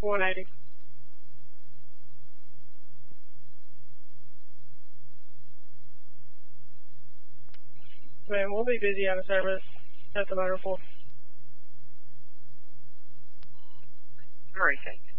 180. Man, we'll be busy out of service at the motor pool. All right, thanks.